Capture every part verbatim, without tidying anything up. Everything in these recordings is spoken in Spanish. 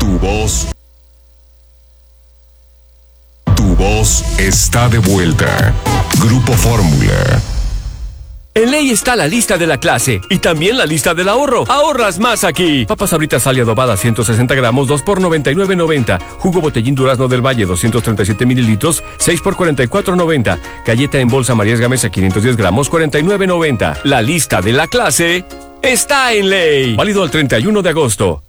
Tu voz. Tu voz está de vuelta. Grupo Fórmula. En Ley está la lista de la clase y también la lista del ahorro. ¡Ahorras más aquí! Papas Sabritas Sally adobada ciento sesenta gramos, dos por noventa y nueve noventa. Jugo Botellín Durazno del Valle doscientos treinta y siete mililitros, seis por cuarenta y cuatro noventa. Galleta en bolsa Marías Gamesa quinientos diez gramos, cuarenta y nueve noventa. La lista de la clase está en Ley. Válido el treinta y uno de agosto.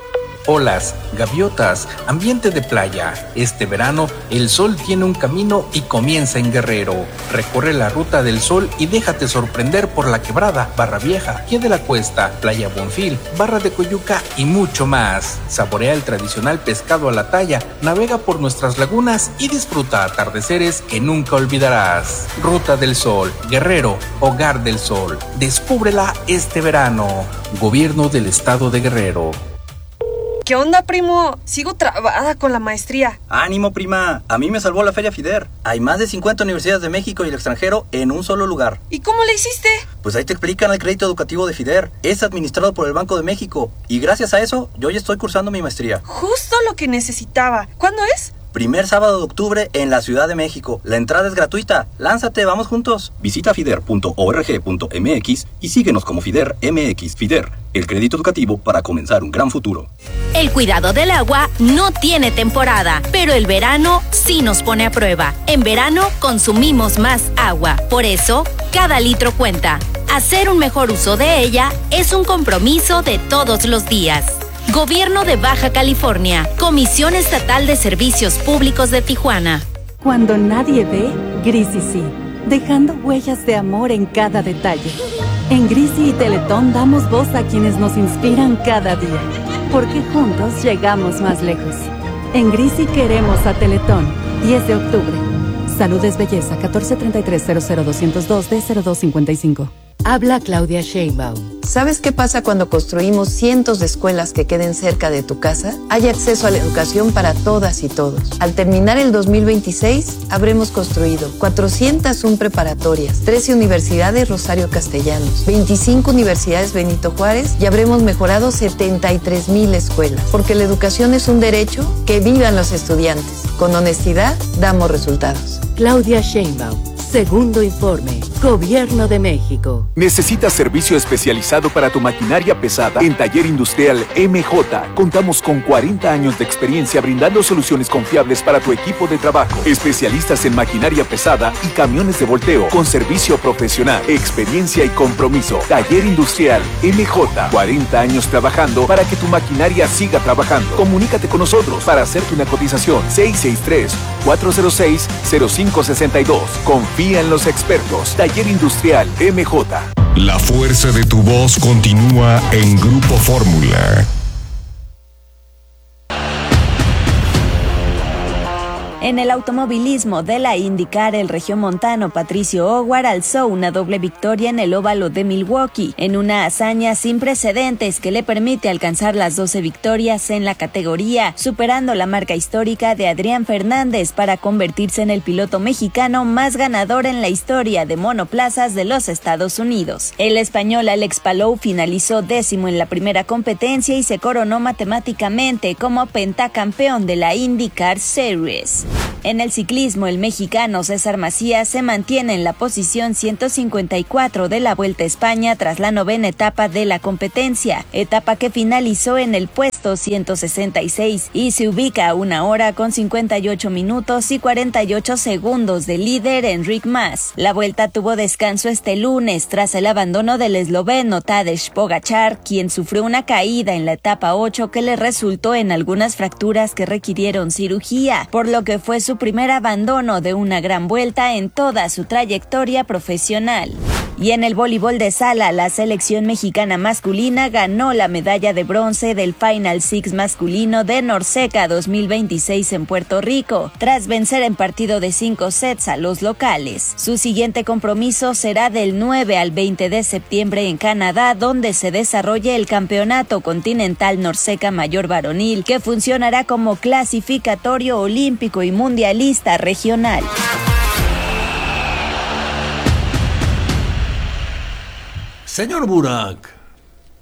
Olas, gaviotas, ambiente de playa. Este verano, el sol tiene un camino y comienza en Guerrero. Recorre la ruta del sol y déjate sorprender por La Quebrada, Barra Vieja, Pie de la Cuesta, Playa Bonfil, Barra de Coyuca y mucho más. Saborea el tradicional pescado a la talla, navega por nuestras lagunas y disfruta atardeceres que nunca olvidarás. Ruta del Sol, Guerrero, Hogar del Sol. Descúbrela este verano. Gobierno del Estado de Guerrero. ¿Qué onda, primo? Sigo trabada con la maestría. ¡Ánimo, prima! A mí me salvó la Feria FIDER. Hay más de cincuenta universidades de México y el extranjero en un solo lugar. ¿Y cómo le hiciste? Pues ahí te explican el crédito educativo de FIDER. Es administrado por el Banco de México. Y gracias a eso, yo ya estoy cursando mi maestría. Justo lo que necesitaba. ¿Cuándo es? Primer sábado de octubre en la Ciudad de México. La entrada es gratuita. Lánzate, vamos juntos. Visita fider punto org punto m x y síguenos como FIDER M X. FIDER, el crédito educativo para comenzar un gran futuro. El cuidado del agua no tiene temporada, pero el verano sí nos pone a prueba. En verano consumimos más agua. Por eso, cada litro cuenta. Hacer un mejor uso de ella es un compromiso de todos los días. Gobierno de Baja California, Comisión Estatal de Servicios Públicos de Tijuana. Cuando nadie ve, Grisi sí, dejando huellas de amor en cada detalle. En Grisi y Teletón damos voz a quienes nos inspiran cada día, porque juntos llegamos más lejos. En Grisi queremos a Teletón, diez de octubre. Salud es belleza, catorce treinta y tres cero cero doscientos dos D cero dos cincuenta y cinco. Habla Claudia Sheinbaum. ¿Sabes qué pasa cuando construimos cientos de escuelas que queden cerca de tu casa? Hay acceso a la educación para todas y todos. Al terminar el dos mil veintiséis, habremos construido cuatrocientas uno preparatorias, trece universidades Rosario Castellanos, veinticinco universidades Benito Juárez y habremos mejorado setenta y tres mil escuelas. Porque la educación es un derecho, que vivan los estudiantes. Con honestidad, damos resultados. Claudia Sheinbaum. Segundo informe, Gobierno de México. ¿Necesitas servicio especializado para tu maquinaria pesada? En Taller Industrial M J contamos con cuarenta años de experiencia brindando soluciones confiables para tu equipo de trabajo. Especialistas en maquinaria pesada y camiones de volteo con servicio profesional, experiencia y compromiso. Taller Industrial M J, cuarenta años trabajando para que tu maquinaria siga trabajando. Comunícate con nosotros para hacerte una cotización. seis seis tres, cuatro cero seis, cero cinco seis dos. Confía en los expertos. Taller Industrial M J. La fuerza de tu voz continúa en Grupo Fórmula. En el automovilismo de la IndyCar, el regiomontano Patricio Howard alzó una doble victoria en el óvalo de Milwaukee, en una hazaña sin precedentes que le permite alcanzar las doce victorias en la categoría, superando la marca histórica de Adrián Fernández para convertirse en el piloto mexicano más ganador en la historia de monoplazas de los Estados Unidos. El español Alex Palou finalizó décimo en la primera competencia y se coronó matemáticamente como pentacampeón de la IndyCar Series. En el ciclismo, el mexicano César Macías se mantiene en la posición ciento cincuenta y cuatro de la Vuelta a España tras la novena etapa de la competencia, etapa que finalizó en el puesto ciento sesenta y seis y se ubica a una hora con cincuenta y ocho minutos y cuarenta y ocho segundos del líder Enric Mas. La Vuelta tuvo descanso este lunes tras el abandono del esloveno Tadej Pogačar, quien sufrió una caída en la etapa ocho que le resultó en algunas fracturas que requirieron cirugía, por lo que fue su primer abandono de una gran vuelta en toda su trayectoria profesional. Y en el voleibol de sala, la selección mexicana masculina ganó la medalla de bronce del Final Six masculino de Norseca dos mil veintiséis en Puerto Rico, tras vencer en partido de cinco sets a los locales. Su siguiente compromiso será del nueve al veinte de septiembre en Canadá, donde se desarrolla el Campeonato Continental Norseca Mayor Varonil, que funcionará como clasificatorio olímpico y mundialista regional. Señor Burak,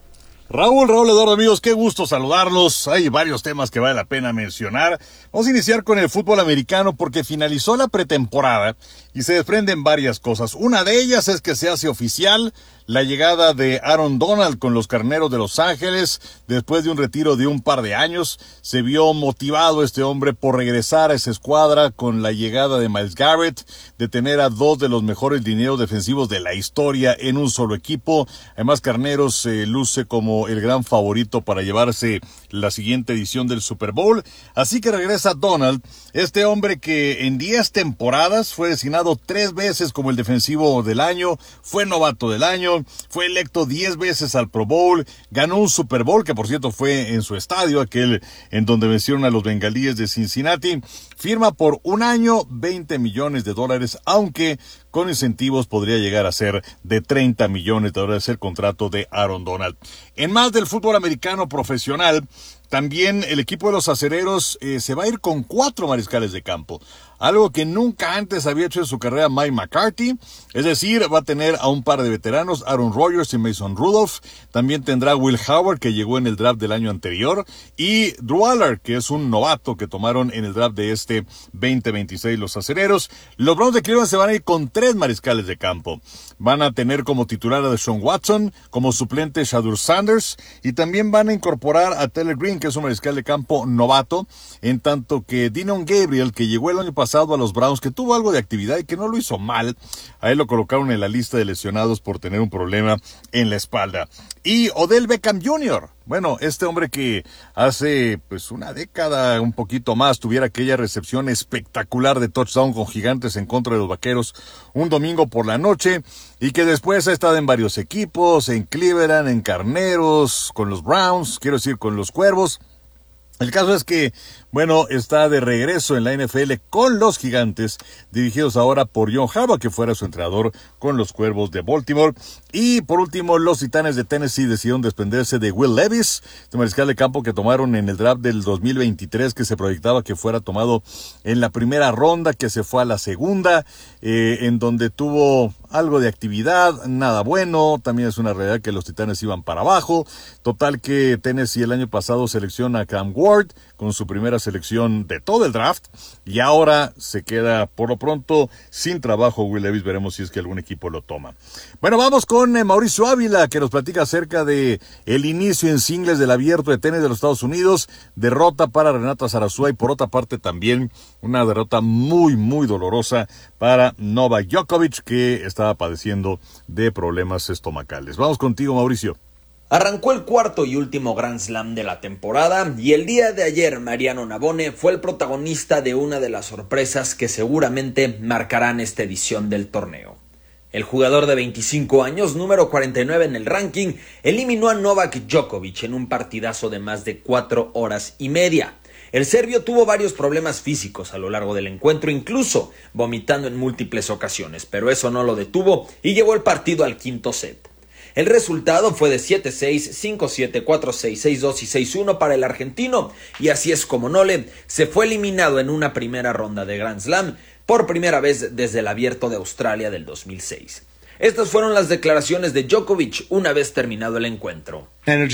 Raúl, Raúl Eduardo, amigos, qué gusto saludarlos. Hay varios temas que vale la pena mencionar. Vamos a iniciar con el fútbol americano porque finalizó la pretemporada y se desprenden varias cosas. Una de ellas es que se hace oficial la llegada de Aaron Donald con los Carneros de Los Ángeles. Después de un retiro de un par de años, se vio motivado este hombre por regresar a esa escuadra con la llegada de Myles Garrett, de tener a dos de los mejores linieros defensivos de la historia en un solo equipo. Además, Carneros se eh, luce como el gran favorito para llevarse la siguiente edición del Super Bowl. Así que regresa Donald, este hombre que en diez temporadas fue designado tres veces como el defensivo del año, fue novato del año, fue electo diez veces al Pro Bowl, ganó un Super Bowl, que por cierto fue en su estadio, aquel en donde vencieron a los Bengalíes de Cincinnati. Firma por un año, veinte millones de dólares, aunque con incentivos podría llegar a ser de treinta millones de dólares el contrato de Aaron Donald. En más del fútbol americano profesional, también el equipo de los Acereros eh, se va a ir con cuatro mariscales de campo. Algo que nunca antes había hecho en su carrera Mike McCarthy. Es decir, va a tener a un par de veteranos, Aaron Rodgers y Mason Rudolph. También tendrá Will Howard, que llegó en el draft del año anterior. Y Drew Allard, que es un novato que tomaron en el draft de este veinte veintiséis los Acereros. Los Browns de Cleveland se van a ir con tres mariscales de campo. Van a tener como titular a Deshaun Watson, como suplente Shedeur Sanders. Y también van a incorporar a Taylor Green, que es un mariscal de campo novato. En tanto que Dillon Gabriel, que llegó el año pasado a los Browns, que tuvo algo de actividad y que no lo hizo mal. A él lo colocaron en la lista de lesionados por tener un problema en la espalda. Y Odell Beckham junior Bueno, este hombre que hace pues una década, un poquito más, tuviera aquella recepción espectacular de touchdown con Gigantes en contra de los Vaqueros un domingo por la noche, y que después ha estado en varios equipos, en Cleveland, en Carneros, con los Browns, quiero decir con los Cuervos. El caso es que, bueno, está de regreso en la N F L con los Gigantes, dirigidos ahora por John Harbaugh, que fuera su entrenador con los Cuervos de Baltimore. Y por último, los Titanes de Tennessee decidieron desprenderse de Will Levis, este mariscal de campo que tomaron en el draft del dos mil veintitrés, que se proyectaba que fuera tomado en la primera ronda, que se fue a la segunda, eh, en donde tuvo algo de actividad, nada bueno. También es una realidad que los Titanes iban para abajo. Total que Tennessee el año pasado selecciona a Cam Ward con su primera selección de todo el draft, y ahora se queda por lo pronto sin trabajo Will Levis. Veremos si es que algún equipo lo toma. Bueno, vamos con eh, Mauricio Ávila, que nos platica acerca de el inicio en singles del Abierto de Tenis de los Estados Unidos. Derrota para Renata Zarazúa, y por otra parte también una derrota muy muy dolorosa para Novak Djokovic, que estaba padeciendo de problemas estomacales. Vamos contigo, Mauricio. Arrancó el cuarto y último Grand Slam de la temporada, y el día de ayer Mariano Navone fue el protagonista de una de las sorpresas que seguramente marcarán esta edición del torneo. El jugador de veinticinco años, número cuarenta y nueve en el ranking, eliminó a Novak Djokovic en un partidazo de más de cuatro horas y media. El serbio tuvo varios problemas físicos a lo largo del encuentro, incluso vomitando en múltiples ocasiones, pero eso no lo detuvo y llevó el partido al quinto set. El resultado fue de siete seis, cinco siete, cuatro seis, seis dos y seis uno para el argentino, y así es como Nole se fue eliminado en una primera ronda de Grand Slam por primera vez desde el Abierto de Australia del dos mil seis. Estas fueron las declaraciones de Djokovic una vez terminado el encuentro.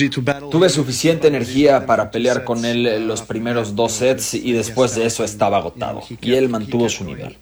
Tuve suficiente energía para pelear con él los primeros dos sets y después de eso estaba agotado, y él mantuvo su nivel.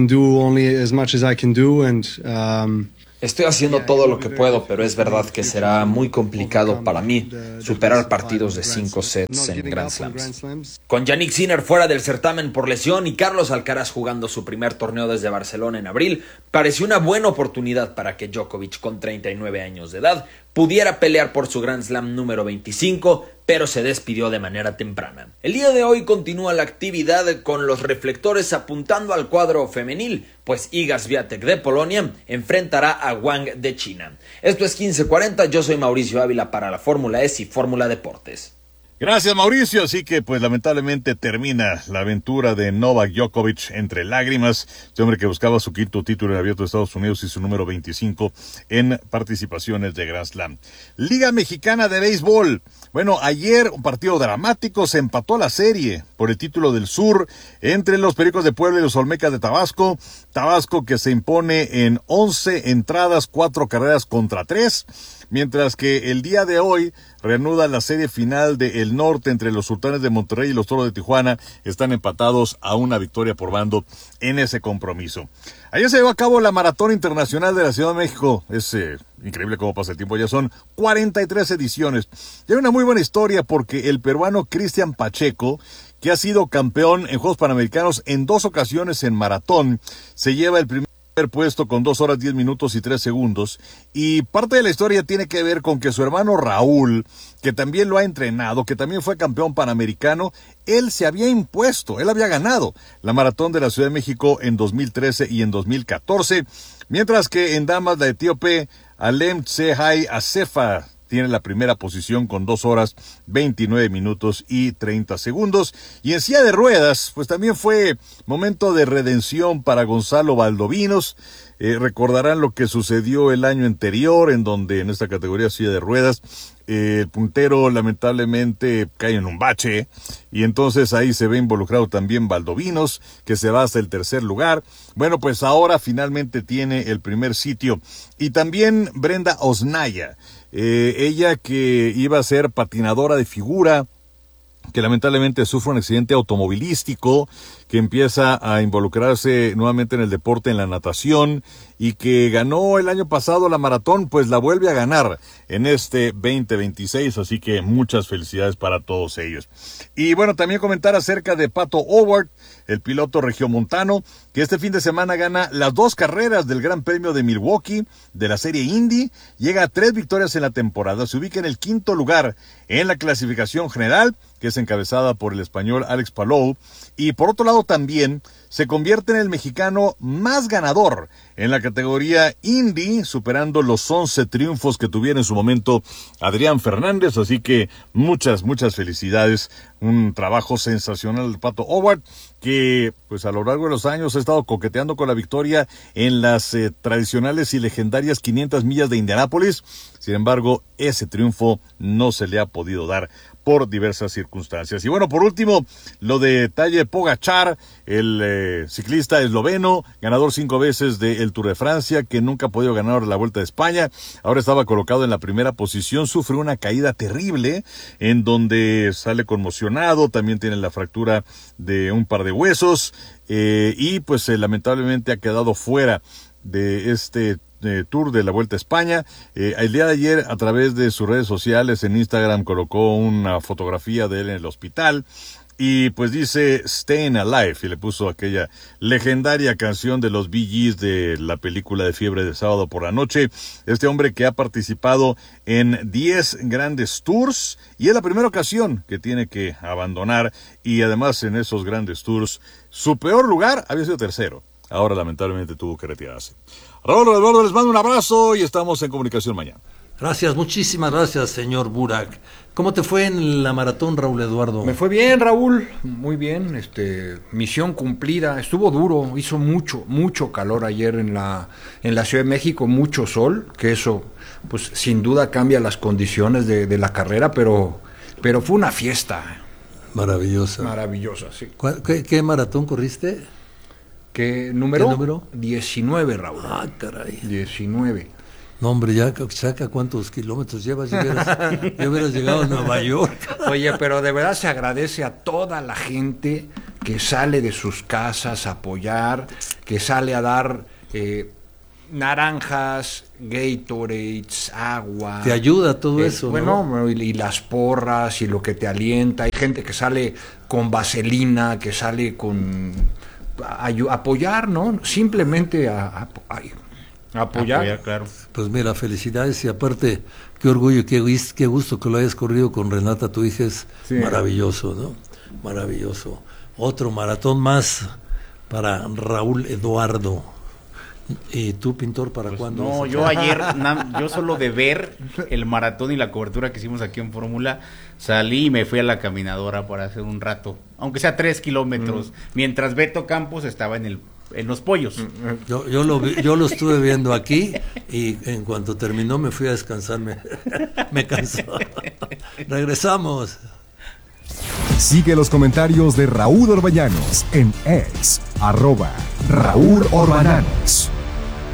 Estoy haciendo todo lo que puedo, pero es verdad que será muy complicado para mí superar partidos de cinco sets en Grand Slams. Con Jannik Sinner fuera del certamen por lesión y Carlos Alcaraz jugando su primer torneo desde Barcelona en abril, pareció una buena oportunidad para que Djokovic, con treinta y nueve años de edad, pudiera pelear por su Grand Slam número veinticinco, pero se despidió de manera temprana. El día de hoy continúa la actividad con los reflectores apuntando al cuadro femenil, pues Iga Swiatek de Polonia enfrentará a Wang de China. Esto es quince cuarenta, yo soy Mauricio Ávila para la Fórmula E S y Fórmula Deportes. Gracias, Mauricio. Así que, pues, lamentablemente termina la aventura de Novak Djokovic entre lágrimas. Este hombre que buscaba su quinto título en el Abierto de Estados Unidos y su número veinticinco en participaciones de Grand Slam. Liga Mexicana de Béisbol. Bueno, ayer un partido dramático, se empató la serie por el título del sur entre los Pericos de Puebla y los Olmecas de Tabasco. Tabasco que se impone en once entradas, cuatro carreras contra tres. Mientras que el día de hoy reanuda la serie final de El Norte entre los Sultanes de Monterrey y los Toros de Tijuana. Están empatados a una victoria por bando en ese compromiso. Ayer se llevó a cabo la Maratón Internacional de la Ciudad de México. Es eh, increíble cómo pasa el tiempo, ya son cuarenta y tres ediciones. Y hay una muy buena historia porque el peruano Cristian Pacheco, que ha sido campeón en Juegos Panamericanos en dos ocasiones en maratón, se lleva el primer puesto con dos horas diez minutos y tres segundos, y parte de la historia tiene que ver con que su hermano Raúl, que también lo ha entrenado, que también fue campeón panamericano, él se había impuesto, él había ganado la maratón de la Ciudad de México en dos mil trece y en dos mil catorce, mientras que en damas la etíope Alem Tsehai Asefa tiene la primera posición con dos horas veintinueve minutos y treinta segundos. Y en silla de ruedas, pues también fue momento de redención para Gonzalo Valdovinos. Eh, recordarán lo que sucedió el año anterior, en donde en esta categoría silla de ruedas, eh, el puntero lamentablemente cae en un bache, y entonces ahí se ve involucrado también Valdovinos, que se va hasta el tercer lugar. Bueno, pues ahora finalmente tiene el primer sitio. Y también Brenda Osnaya, eh, ella que iba a ser patinadora de figura, que lamentablemente sufre un accidente automovilístico, que empieza a involucrarse nuevamente en el deporte, en la natación, y que ganó el año pasado la maratón, pues la vuelve a ganar en este veinte veintiséis, así que muchas felicidades para todos ellos. Y bueno, también comentar acerca de Pato O'Ward, el piloto regiomontano, que este fin de semana gana las dos carreras del Gran Premio de Milwaukee, de la serie Indy, llega a tres victorias en la temporada, se ubica en el quinto lugar en la clasificación general, que es encabezada por el español Alex Palou, y por otro lado también se convierte en el mexicano más ganador en la categoría Indy, superando los once triunfos que tuviera en su momento Adrián Fernández, así que muchas, muchas felicidades, un trabajo sensacional del Pato O'Ward, que pues a lo largo de los años ha estado coqueteando con la victoria en las eh, tradicionales y legendarias quinientas millas de Indianápolis. Sin embargo, ese triunfo no se le ha podido dar por diversas circunstancias. Y bueno, por último, lo de Tadej Pogačar, el eh, ciclista esloveno, ganador cinco veces del Tour de Francia, que nunca ha podido ganar la Vuelta de España. Ahora estaba colocado en la primera posición, sufre una caída terrible, en donde sale conmocionado, también tiene la fractura de un par de huesos, eh, y pues eh, lamentablemente ha quedado fuera de este Eh, Tour de la Vuelta a España. Eh, el día de ayer, a través de sus redes sociales, en Instagram, colocó una fotografía de él en el hospital y pues dice Staying Alive, y le puso aquella legendaria canción de los Bee Gees de la película de Fiebre de Sábado por la Noche. Este hombre que ha participado en diez grandes tours, y es la primera ocasión que tiene que abandonar, y además en esos grandes tours su peor lugar había sido tercero. Ahora lamentablemente tuvo que retirarse. Raúl, Eduardo, les mando un abrazo y estamos en comunicación mañana. Gracias, muchísimas gracias, señor Burak. ¿Cómo te fue en la maratón, Raúl Eduardo? Me fue bien, Raúl, muy bien, este, misión cumplida, estuvo duro, hizo mucho, mucho calor ayer en la, en la Ciudad de México, mucho sol, que eso, pues, sin duda cambia las condiciones de, de la carrera, pero, pero fue una fiesta. Maravillosa. Maravillosa, sí. ¿Qué, qué maratón corriste? ¿Qué número? ¿Qué número? diecinueve, Raúl. Ah, caray. diecinueve. No, hombre, ya saca cuántos kilómetros llevas. Ya hubieras, ya hubieras llegado a Nueva York. Oye, pero de verdad se agradece a toda la gente que sale de sus casas a apoyar, que sale a dar eh, naranjas, Gatorades, agua. Te ayuda todo eh, eso, bueno, ¿no? y, y las porras y lo que te alienta. Hay gente que sale con vaselina, que sale con... A, a apoyar, ¿no? Simplemente a, a, a apoyar. apoyar, claro. Pues mira, felicidades, y aparte, qué orgullo, qué, qué gusto que lo hayas corrido con Renata, tu hija, es sí. maravilloso, ¿no? Maravilloso. Otro maratón más para Raúl Eduardo. ¿Y tú, pintor, para pues cuándo? No, yo ayer, na, yo solo de ver el maratón y la cobertura que hicimos aquí en Fórmula, salí y me fui a la caminadora para hacer un rato, aunque sea tres kilómetros, mm. mientras Beto Campos estaba en el en los pollos. Yo, yo, lo, vi, yo lo estuve viendo aquí, y en cuanto terminó me fui a descansar, me, me cansó. Regresamos. sigue los comentarios de Raúl Orbañanos en ex, arroba Raúl Orbañanos.